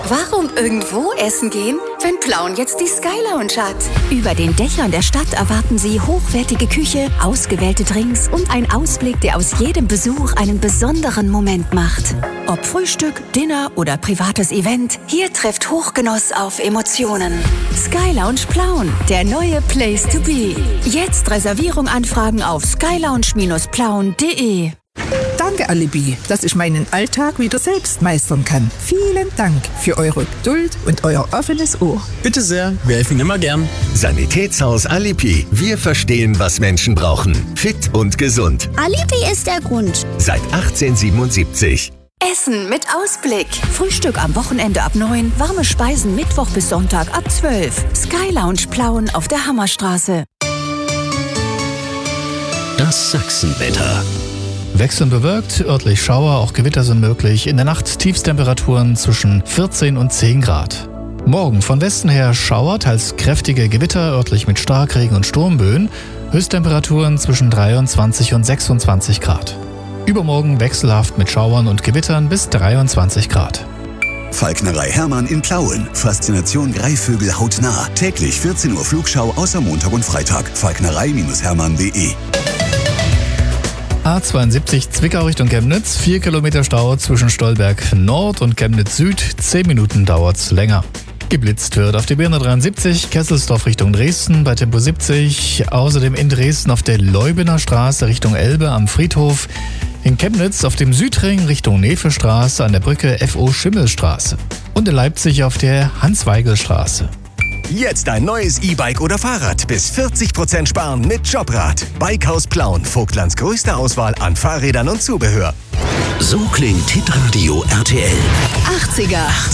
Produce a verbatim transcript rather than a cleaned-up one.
Warum irgendwo essen gehen, wenn Plauen jetzt die Sky Lounge hat? Über den Dächern der Stadt erwarten Sie hochwertige Küche, ausgewählte Drinks und einen Ausblick, der aus jedem Besuch einen besonderen Moment macht. Ob Frühstück, Dinner oder privates Event, hier trifft Hochgenuss auf Emotionen. Sky Lounge Plauen, der neue Place to be. Jetzt Reservierung anfragen auf skylounge Bindestrich plauen punkt de. Danke, Alibi, dass ich meinen Alltag wieder selbst meistern kann. Vielen Dank für eure Geduld und euer offenes Ohr. Bitte sehr, wir helfen immer gern. Sanitätshaus Alibi. Wir verstehen, was Menschen brauchen. Fit und gesund. Alibi ist der Grund. Seit achtzehnhundertsiebenundsiebzig. Essen mit Ausblick. Frühstück am Wochenende ab neun, warme Speisen Mittwoch bis Sonntag ab zwölf. Sky Lounge Plauen auf der Hammerstraße. Das Sachsenwetter. Wechselnd bewölkt, örtlich Schauer, auch Gewitter sind möglich. In der Nacht Tiefstemperaturen zwischen vierzehn und zehn Grad. Morgen von Westen her Schauer, teils kräftige Gewitter, örtlich mit Starkregen und Sturmböen. Höchsttemperaturen zwischen dreiundzwanzig und sechsundzwanzig Grad. Übermorgen wechselhaft mit Schauern und Gewittern bis dreiundzwanzig Grad. Falknerei Hermann in Plauen. Faszination Greifvögel hautnah. Täglich vierzehn Uhr Flugschau außer Montag und Freitag. falknerei Hermann punkt de. A zweiundsiebzig Zwickau Richtung Chemnitz, vier Kilometer Stau zwischen Stolberg Nord und Chemnitz Süd, zehn Minuten dauert's länger. Geblitzt wird auf der B hundertdreiundsiebzig Kesselsdorf Richtung Dresden bei Tempo siebzig, außerdem in Dresden auf der Leubener Straße Richtung Elbe am Friedhof, in Chemnitz auf dem Südring Richtung Nevestraße an der Brücke F O Schimmelstraße und in Leipzig auf der Hans-Weigel-Straße. Jetzt ein neues E-Bike oder Fahrrad. Bis vierzig Prozent sparen mit Jobrad. Bikehaus Plauen. Vogtlands größte Auswahl an Fahrrädern und Zubehör. So klingt Hitradio R T L. achtziger.